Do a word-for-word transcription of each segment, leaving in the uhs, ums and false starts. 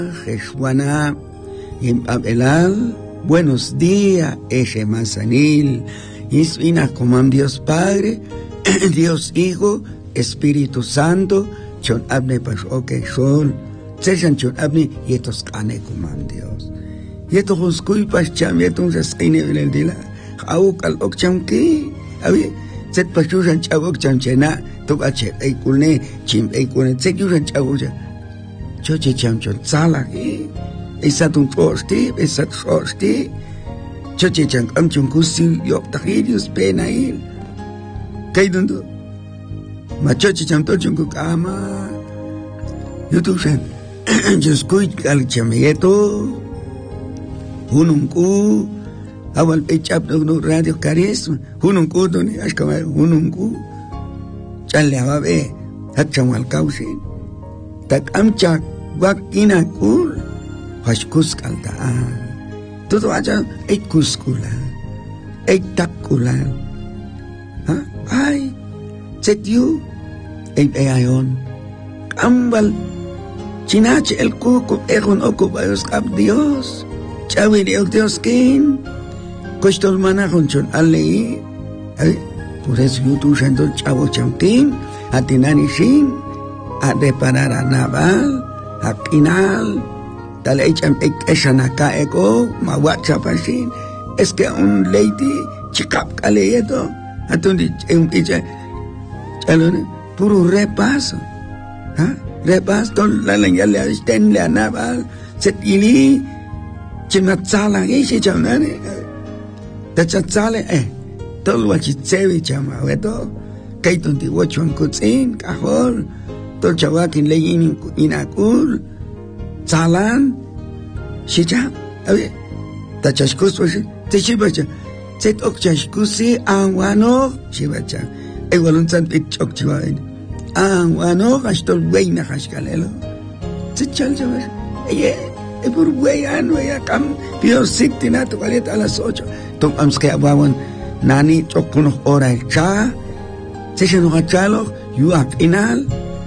Jeshuana, Abelal, buenos días, Eje Manzanil, Isvina como Dios Padre, Dios Hijo, Espíritu Santo, Chon Abne Pashoke Sol, Seshan Chon Abne, y estos Kane como Dios. Y estos Hoskuipas Cham, y estos Esquine Veldila, Aukal Okchamki, Abi, Set Pashushan Chabok Chamchena, Tokache, Eikune, Chim Eikune, Sekushan Chabuja, Choche Chamchon Sala, Esat un Trosti, Esat Trosti, Choche Chang Amchun Kusi, Yok Tahirius Penail, Kaidundu, Machoche Chamtochun Kukama, Yutushan, Juskuit Al Chameto, Hununku, Awal Pechap no Radio Caris, Hununku, Doni Ashkamar, Hununku, Chale Ababe, Hachamal Kausin, Tak Amchak, Wakina Kul, Hashkus Kalta, todo allá, Ek Kuskula, Ek Takula, Ay, Setiu, Ek Eayon, Ambal, Chinach el Kuku, Egon Okubayos Kap Dios, Chawiri El Dios Kin, Kostol Manahonchon Alei, por eso yo tu siendo Chavo Chantín, a Tinani Shin, a reparar a Naval, a Kinal, tal echan Eshanaka Ego, Mawachapashin, es que un lady, Chicap Caleeto, a Tundi, un picha, Chalone, puro repaso, ¿ah? Repaso, la lengua le estén a Naval, Setili, Chimatzala, y se chaunane, Tachatzale, eh. Todo lo que se ve chama, veto, que tonti ocho en cucin, cajol, todo chawakin leyin inakul, salan, shicha, a ver, tachascus, te chibacha, set okchascusi, anguano, chibacha, e voluntan pitchok chivain, anguano, hastol weina hascalelo, se chalchavas, eh, e por weyan, weyakam, pio sictinato, valeta a las ocho, tom amske abawan. Nani chokunos ora el cha, se se nos achalo, yo a final,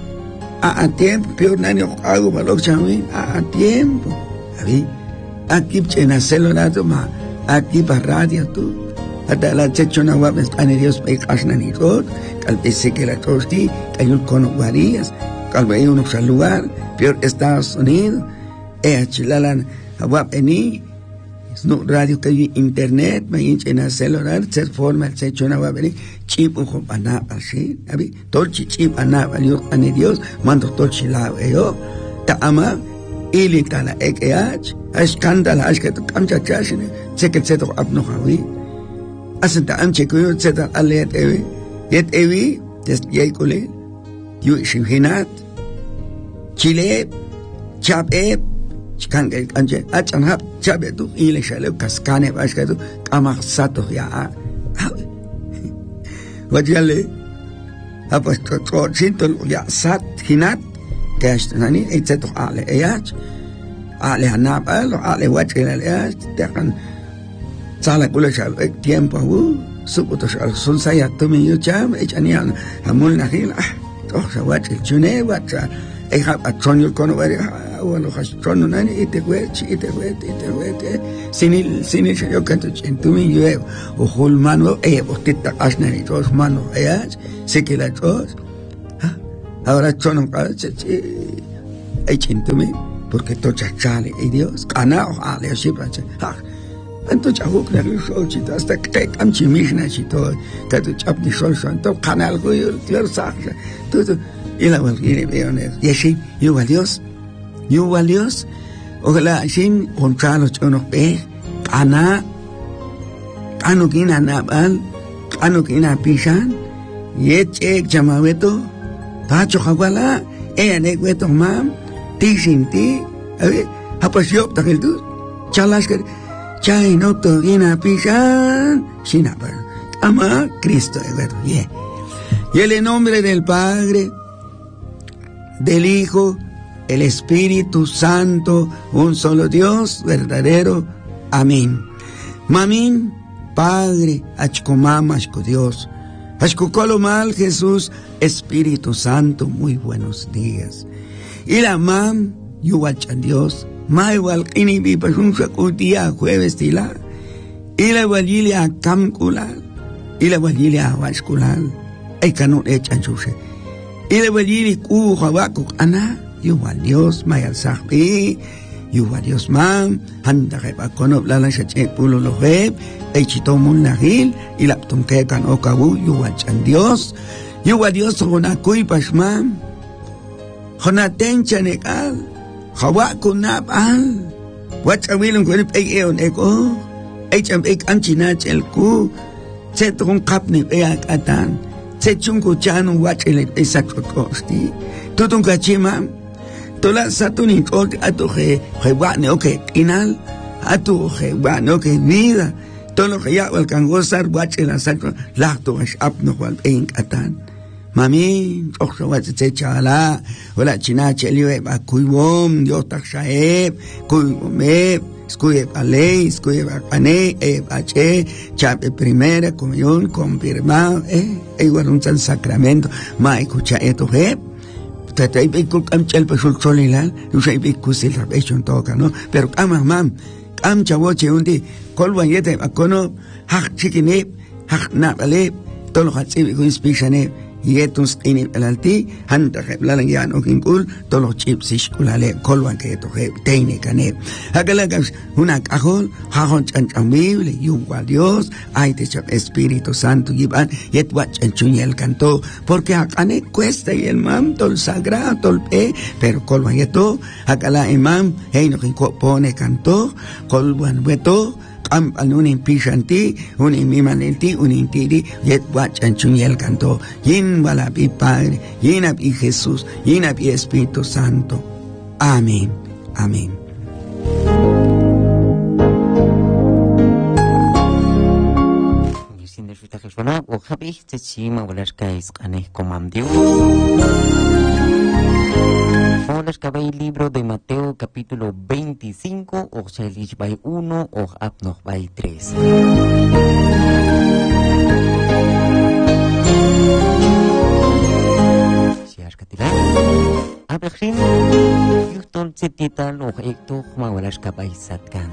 a a tiempo, peor nani hago balok chami, a a tiempo, a ver, aquí chena celular ma, aquí para radio tú, hasta la chechona guapes ane Dios pe kasna ni rod, calpe se que la tosti, cayó con guarías, calpe uno lugar, peor Estados Unidos, e a chilalan a guapeni. No radio que hay internet, me hincha en el celular, se forma el secho na va a venir, chip un jopanapa, sí, abi, torchi chip anapa, yo ane Dios, mando torchi la yo, ta ama, ili ta la ekh, escándala, es que tu camcha chashine, se que se to abno hawi, hacen ta amche que yo se ta alet evi, yet evi, des yaikule, yo shimhinat, chile, chap ep, Chikan que anje achan hap chabe tu ile shale kaskane bashka tu kamak sato ya wajale apa to to sinto ya sat hinat kashtani etzeto ale ayach ale hanap ale ale wajale ayach tekan sala kula shal tiempo hu suputo shal sun saya tumi yo cham echanian amul nahil ah to shawat chune wacha e hab atronyo kono wari bueno, no nani ite hueche, ite huete, ite huete, sinil, sinil, yo canto chentumi, yo, o holmano, eh, bostita, asnani, todos manos, eh, sé que la todos, ahora chono, eh, chentumi, porque tocha chale, y Dios, canao, ale, así, pache, ah, entonces, hook, la luz, ochita, hasta que te camchimishna, chito, que tu chap ni sol, santo, canal, yo, claro, saja, todo, y la valguire, veo, y así, yo, a Dios, yo Dios, ojalá sin contralos chonos pe, ana, ano kina nabal, ano kina pisan, yet ek chamaweto, tacho hawala, e anekweto mam, ti sin ti, a ver, hapasiop takil tu, chalas que, chay no to kina pisan, sin apar, ama Cristo, ye, y en el nombre del Padre, del Hijo, el Espíritu Santo, un solo Dios verdadero. Amén. Mamín, Padre, achkomama, achko Dios, achkokolo mal Jesús, Espíritu Santo, muy buenos días. Y la mam, yuwachan Dios. May wal ini bi pashunsa kutia jueves tila. Ila walilia kamkulal. Ila walilia washkulal. Ay kanun echan chuse. Ila walili ku hawakuk ana. Yuwal Dios may alsakbi. Yuwal Dios mam. Handa kay pakonob lalang sa chet pulo loheb. Ay chitomon lahil. Ilaptong kekan okawu. Yuwachan Dios. Yuwal Dios hunakuy pashmam. Hunaten chanekal. Hawa ko napal. Wat awilong ko nip ay eon eko. Ay cham ek ang chinachel ko. Set kong kap nip ay akatan. Set chung ko chanong wat ilit ay sakrokosti. Tutong kachimam. Tula sa tuning kote ato ke hewa ne oke inal. Ato hewa ne oke nida. Tolo kaya wal kang gosar wat ilan sakro. Lakto as apno wal ay katan. Mami, okso wat se chala, wala china chelio ba kuiwom, Dios takshaeb, kuiwomeb, skuye palei, skuye bakane, e bache, chape primera comunión confirmado, eh, e un san sacramento, ma escucha esto heb. Tatay be kul kam chel pa sul solilal, usay be kusil rabeshon toka, no? Pero kama mam, kam chawoche undi, kolwan yete akono, hak chikineb, hak nabaleb, tolo hatsi ko inspiratione. Yetus ini alalti hanta heblalang yan o kingkul tolo chipsish ulale kolwan ke to heb teine kane hagalagas hunak ahol hahon chanchang bible yuwa Dios ay te chap Espíritu Santo giban yet watch en chunyel canto porque akane cuesta y el mam tol sagrado tol pe pero kolwan yeto hagala imam hey no kinko pone canto kolwan weto am anunin pishanti unin mimanenti unin tiri yet watch and chunyel canto yin walapi Padre yin api Jesús yin api Espíritu Santo. Amén. Amén. Sin resulta que suena o habi te chima walas kais kane comamdio. Holas que el libro de Mateo capítulo veinticinco, o sea, el by uno, o apnog by tres. Si has catila, abrahim, yutol setital o ekto mawalas ka by satkan.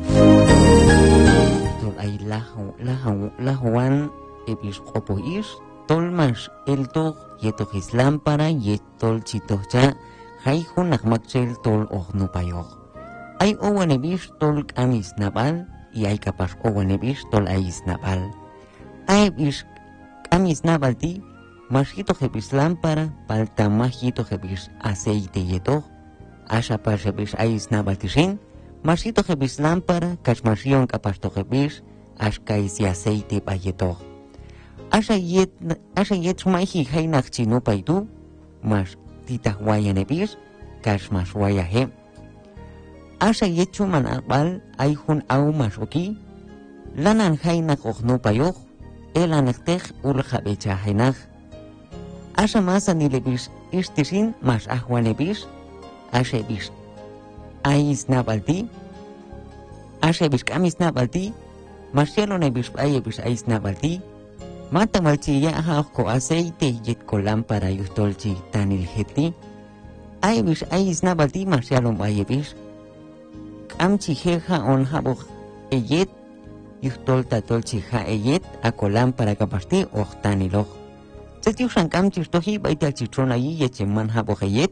Tol ay lahu lahu lahuan episcopo is, tol mas elto yeto islam para yetol chitocha. Hay hunak makchel tol ohnu payog. Ay owanebis tol amis nabal, y ay kapas owanebis tol ais nabal. Ay bis amis nabal ti, masito jebis lámpara, palta majito jebis aceite yeto, asha pas jebis ais nabal tishin, masito jebis lámpara, kashmasion kapas to jebis, ashkais y aceite payeto. Asha yet, asha yet sumaiji hay nakchino paitu, mas tita waya nebis, kash mas waya he. Asa yechu man abal ay hun au mas oki, lanan haynak ochno payok, elanaktek urja becha haynak. Asa masa nilebis istisin mas ahwanebis, asa bis ais nabalti, asa bis kamis nabalti, mas yelo nebis ayebis ais nabalti, mata malchiya ahko aceite yet kolam para yustolchi tanil heti. Ayebis ais nabalti marcialom ayebis. Kamchi jeja on habog eyet. Yustolta tolchi ha eyet a kolam para kapasti o tanilog. Setiusan kamchi stohi baital chichon ayi yecheman habog eyet.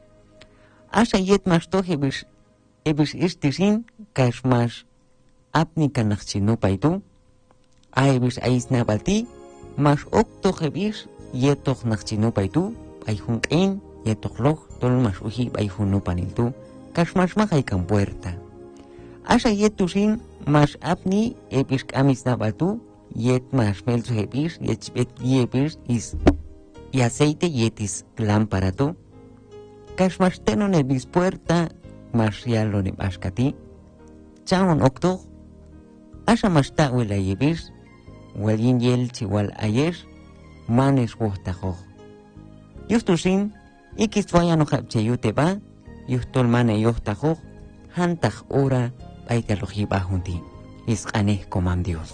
Asa yet mas tohebis ebis istisin kashmas apnika nachchino paitu. Ayebis ais nabalti. Mas octogebis yetok nachchino paitu, ayhun kain, yetok log, tol mas uji ayhun paniltu, kashmas mahai kan puerta. Asa yetusin mas apni epis kamis nabatu, yet mas melzo hebis, yet bet yepis is y aceite yetis lámparato, kashmas tenon ebis puerta, mas yalone baskati, chaon octo, asa mas ta uela yebis, Walin yel chiwal ayer, manes wohtajoj. Yustusin, ikis vaya no hapcheyute ba, yustol mane yohtajoj, hantaj ora, baitaloji bajunti. Isqaneh comam Dios.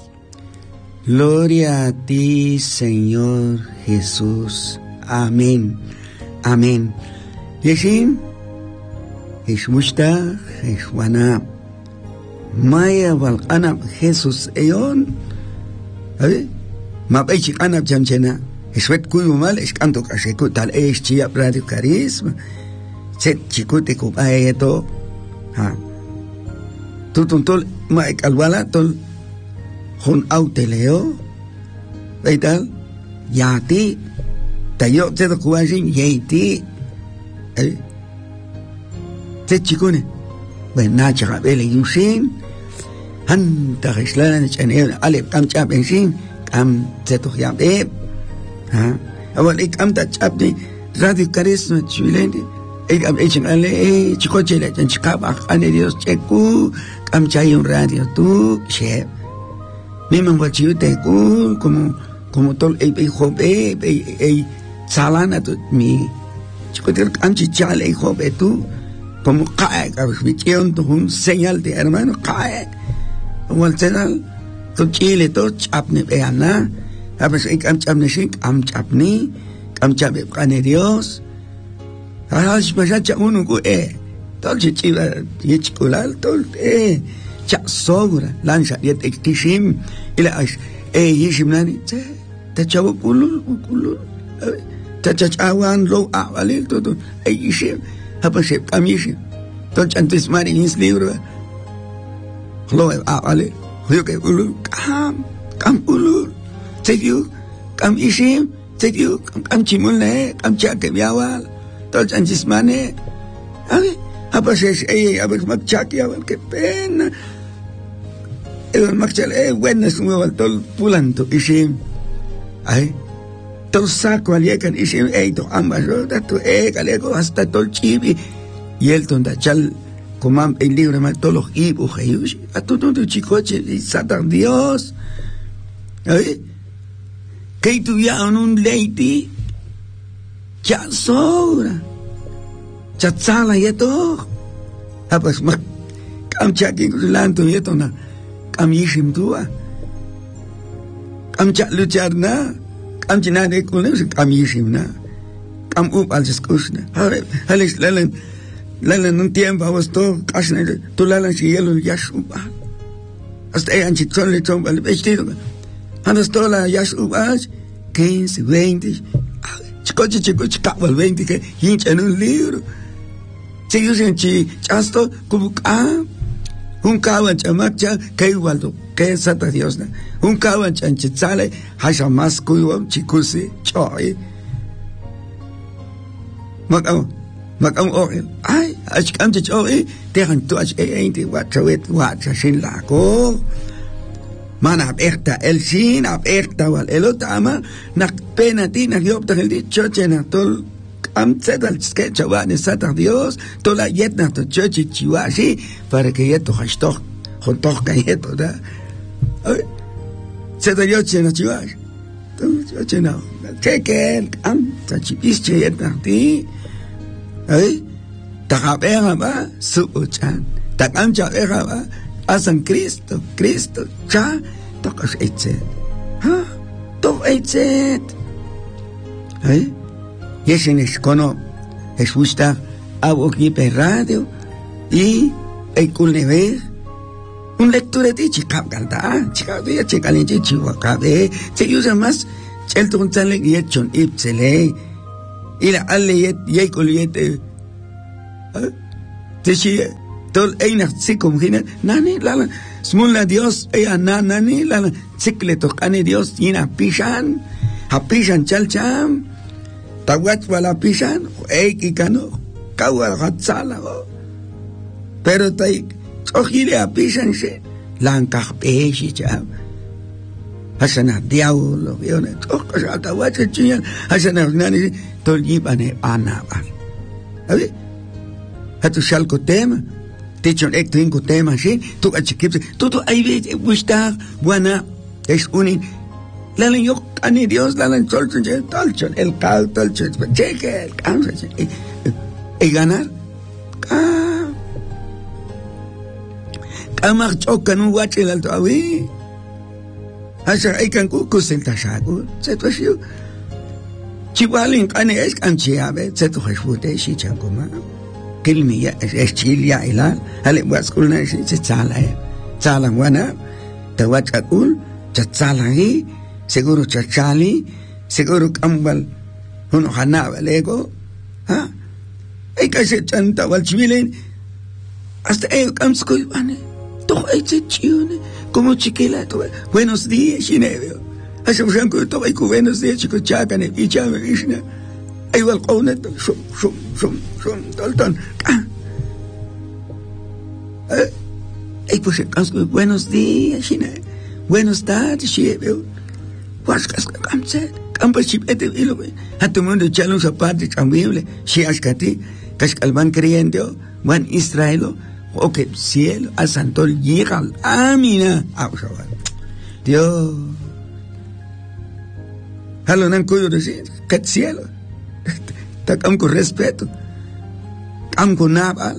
Gloria a ti, Señor Jesús. Amén. Amén. Yeshin, es musta es wana maya wal anab Jesus eon ¿eh? Ma bechi anab jamchena es wet kuyu mal es canto kasheku tal es chia radio carisma set chikute ko ayeto ha tutun tol ma alwala tol hun auteleo veital yati tayo te kuajin yati eh te chikune ben nacha bele yushin han ta islan chane ale kam cha bensin kam te to yabe ha awal ik am ta chapni radio carisma chilende ik am echen ale chiko chele chen chikaba ane Dios cheku kam chay un radio tu che mi man wachiu te ku como como tol e e jobe e e salana tu mi chiko te kam chi chale e jobe tu como cae ka bichion tu un señal de hermano cae wal tenal tu chile to chapne be ana a veces ik am chapne shik am chapni am chabe ane Dios Hash bajacha uno ku e tol chichiva yichkulal tol e cha sogra lancha yet ekishim ila ash e yishim nani te te chavo kulul kulul te chachawan lo avalil todo e yishim hapa shep kamishim tol chantis mari ins libro lo avalil yo ke kulul kam kam kulul te yu kam yishim te yu kam chimul ne kam cha ke biawal tol chanchis mane ay apa ses eh abek makchaki awal ke pena el makchal eh buenas nuevo tol pulanto isim ay tol saco aliekan isim eh to ambas to eh kaleko hasta tol chibi y el tonda chal comam el libro mal tolos ibu jeyush a todo tu chicoche y satan Dios ay que tu ya un leiti ya sobra chatsala yeto apas mak kam chaki lanto yeto na kam yishim tua kam chak luchar na kam china de kulen kam yishim na kam up al diskusna hale hale lalan lalan un tiempo was to kasna to lalan si yelo yashuba hasta ay anchi tonle ton al vestido andas tola yashuba quince veinte chicoche chicoche cabal veinte que hincha en un libro si yo sentí chasto como ah un caban chamacha que igualdo que sata Dios na un caban chanchale hasha más cuyo chicuse choy macam macam oil ay acham choy dejan tu ach einte watchawet watcha sin lago mana abierta el sin abierta wal el otama nak pena ti nak yopta el dicho chena tol am tzedal sketcha wa ne sata Dios tola yetna to chochi chiwashi para que yeto hashtok hontok ka yeto da tzedal yo chena chiwashi to chena que que am tachipis che yetna ti ay takabera ba su chan takam cha era ba asan Cristo Cristo cha tokas etze ha to etze ay yesen es kono es gusta abo aquí per radio y el culnever un lectura de chica canta chica de chica le chiwa cabe se usa más el tonzale y echon ipsele y la alle yet yekoliete te si tol eina sikum hina nani la smulla Dios e ana nani la sikle tokane Dios ina pishan ha pishan chalcham tawat wala pishan e kikano kawal hatsala pero tai chojile a pishan se lankah peshi cham hasana diablo vione toka tawat chiyan hasana nani tol yibane ana bar abi hatu shalko tema Tichon ek twinko tema shi tu achikip tu tu ay ve bustar buena es unin lalan yo ani Dios lalan tolchon tolchon el cal tolchon cheque el cansa e ganar ah kamar chokan un wachel alto awi asa ay kan ku kusenta shago se to shi chiwalin kane es kan chiabe se to hashute shi chakoma kilmi ya es chilia ilal ale waskul na si tsala tsala wana tawachakul chatsala hi seguro chachali seguro kambal uno hanaba lego ha ay kasi chanta wal chivilin hasta ellos kamskoy wane to ay chiune como chiquila to buenos días chineveo así me shanko to ay buenos días chico chakane y chame ishna ay wal qawnet shum shum shum shum dalton ay pues kamskoy buenos días chine buenos tardes chineveo was kas kamset Ambas chipete vilo, a tu mundo echalo un zapato cambiable, si ascati, cascalban creyendo, van Israel, o que cielo, a Santol llega, amina, a Dios. Halo nan cuyo decir, que cielo, ta cam con respeto, cam con naval,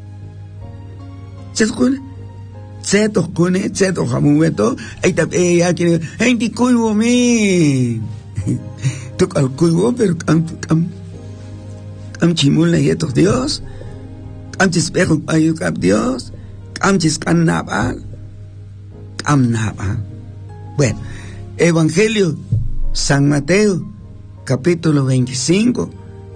se con, se to con, se to jamueto, ahí ta ya que, hey, di cuyo mi. Tuk al kuiwo pero kam kam kam chimul na yeto Dios kam chispejo ayuk ab Dios kam chiskan nabal kam nabal. Bueno, Evangelio San Mateo capítulo veinticinco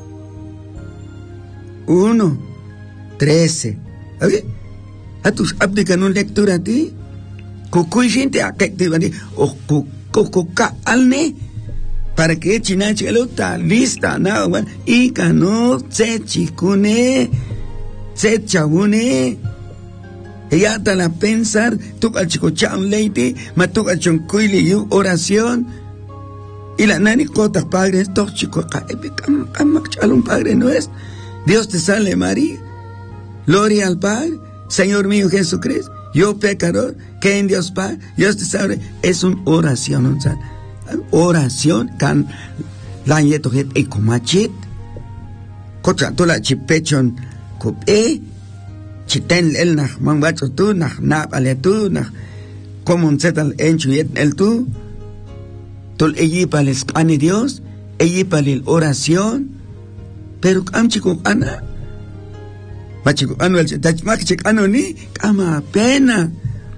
uno trece. ¿Okay? A tus abdican un lectura a ti kukuy gente a que te van o kukuka alne para que chinachi está lista na wan y cano se chikune se chabune ella ta la pensar tu al chico chan leite ma tu al chonkuili yu oración y la nani kota padre esto chico ka kam kam chalun padre no es Dios te salve María gloria al Padre Señor mío Jesucristo yo pecador que en Dios Padre Dios te salve es una oración un sal oración kan la yeto het e komachit kocha tola chipechon kop e chiten el nach mangacho tu nach na ale tu nach komon setal enchu yet el tu tol eyi pales ani Dios eyi palil oración pero kam chico ana machico anuel tachmak chik anoni kama pena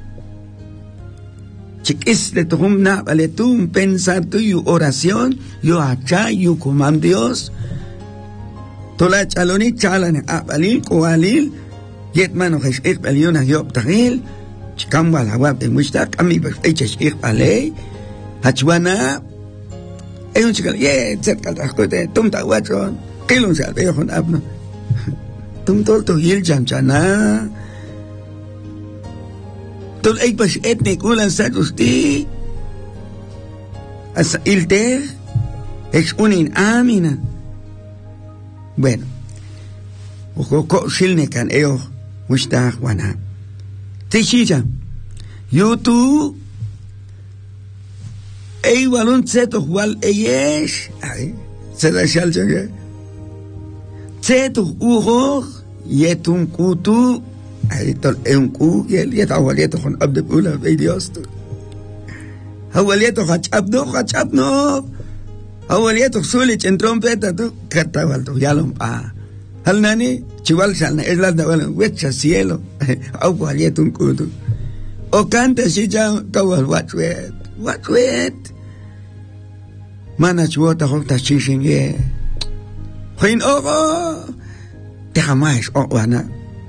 chiquis de tu na vale tú pensar tu yu oración yo acha yu coman Dios tola chaloni chalan a valil koalil yet mano es ik baliona yo tahil chikam wala wa de musta kami ba eches ik ale hachwana ay un chical ye cerca ta kote tum ta wachon kilon sa de con abno tum tol to yil janchana Tol ay pas etnik ulan sa justi as ilter es unin amina. Bueno, ojo ko silne kan eo musta wana. Tishija YouTube ay walun seto wal eyesh ay se da shalja seto uho yetun kutu ay tol un ku yel yet awalieto con abde ula be Dios tu awalieto hachabdo hachabno awalieto sulich en trompeta tu katawal tu yalom pa hal nani chiwal shalna es la de wecha cielo awalieto un ku tu o canta si ya kawal watwet watwet mana chuota hokta chishin ye hin ogo te jamás o wana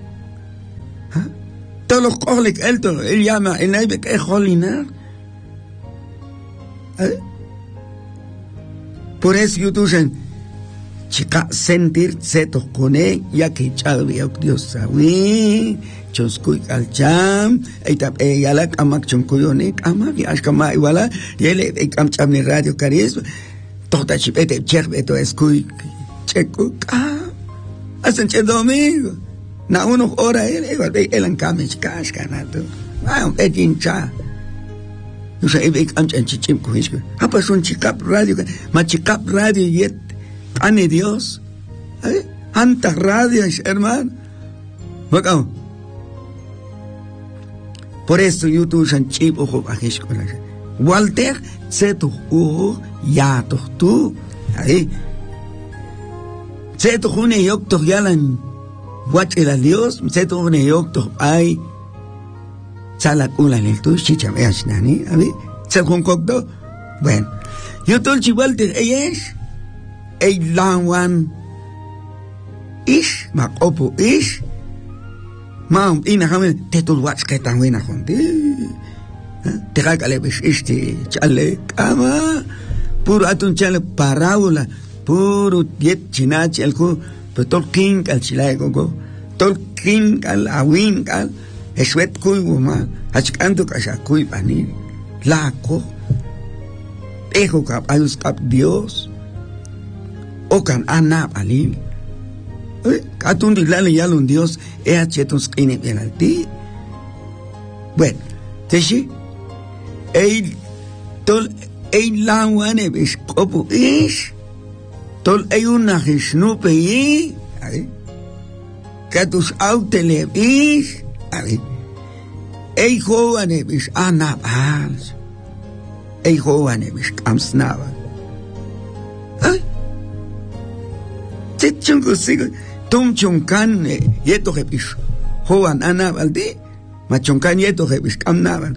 todos los cojones alto él llama el naive que es jolina ¿eh? Por eso yo dicen chica sentir se tocone ya que chavi Dios sabe choskuy alcham etap e yala kamak chonkoyone kama viash kama iguala yele e kam chamni radio carisma tota chipete cherbe to eskuy checo ka hacen che domingo na uno hora él igual él en camis cash ganado ah un etincha no sé e kam chan chichim kuhish apa son chikap radio ma chikap radio yet ane Dios eh anta radio hermano vamos. Por eso YouTube san chip ojo bajish con la Walter se tu ojo ya to tu ahí se tu june yok to yalan Watch el Dios, se tuvo un eyocto, ay, sala una en el tu, chicha, veas, nani, a ver, se con cocto, bueno, yo todo el chihuahua, ella es, el langwan, ish, macopo, ish, mam, ina jame, te tu watch que tan buena junte, te regale, ves, este, chale, cama, puro atun chale, parábola, puro diet chinach, el cu, pero todo king al chilay gogo, todo king al awin al, eswet kuy guma, hachkanto kasha kuy pani, laco, ejo kap ayus kap Dios, okan anap alil, katun dilale yalun Dios, ea chetos kine penalti. Bueno, teshi, el tol el langwane bis kopu ish. Tol hay una gesnupe y que tus autele bis ey joven bis anabal ey joven bis kamsnava tit chungu sigo tum chunkan yeto bis joven anabal di ma chunkan yeto bis kamnavan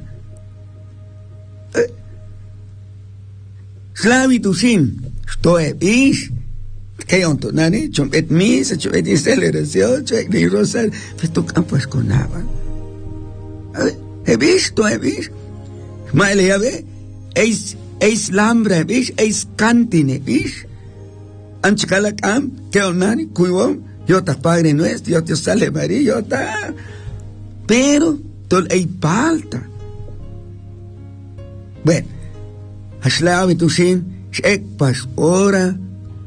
slavi tusin stoe bis que on tu nani chumpet misa chumpet celebración chumpet ni rosal pues tu campo esconaba he visto he visto maile ya ve eis eis lambra bis eis cantine bis anchikala cam que on nani cuivo yo ta padre nuestro yo te sale maría yo ta pero tol ei palta bueno haslavi tu sin ek pas ora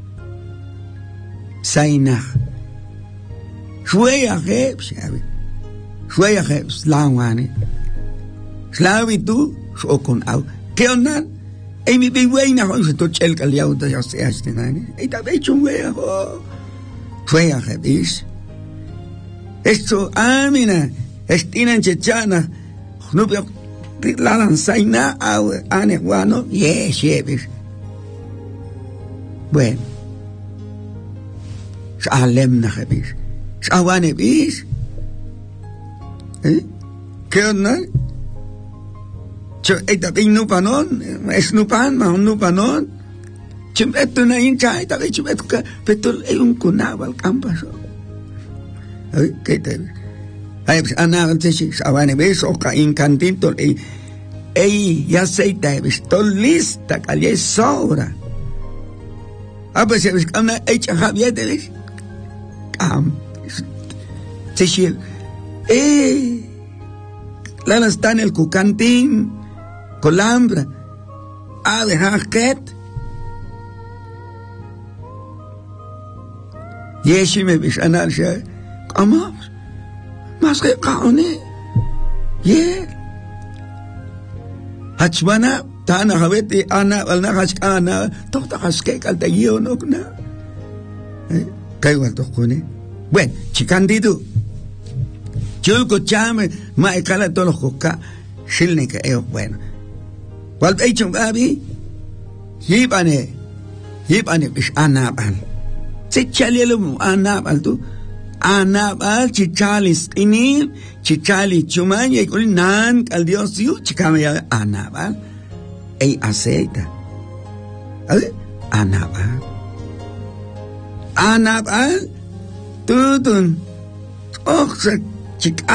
Sainach. Shweya heb, shabi. Shweya heb, slangwani. Slavi tu, shokon au. Keonan, ei mi biwena hon se to chel kaliau da ya se este nani. Ei ta becho weya ho. Shweya heb is. Esto amina, estinan chechana. No veo la lanzaina au ane guano. Yes, yes. Bueno. Shalem na habis. Shawane bis. ¿Eh? ¿Qué onda? Yo esta vez no panon, es no pan, ma no panon. Chimbeto na incha, esta vez chimbeto ka, pero es un kunaba al campo. ¿Eh? ¿Qué te? Ay, pues ana antes shawane bis o ka incantinto e ey ya sei ta bis tol lista calle sobra. Ah, pues es una hecha Javier de ves. Um, se eh, la está en el cucantín, colambra, a de jaquet, y ese me bisanar se, ¿cómo? Más que caone, yeah, hachbana, tana javete, ana, alna hachana, toda hasque calteguio no na. Caigo al tocone. Bueno, chicandito. Yo cochame, ma escala todos los coca, shilne que ellos, bueno. ¿Cuál he hecho, Gaby? Yipane, yipane, es anabal. Se chalielo anabal tú. Anabal, chichalis, inil, chichali, chuman, y con nan, al Dios, yo, chicame anabal. Ey aceita. ¿Vale? Anabal. Anabal, tutun, oxa, chica.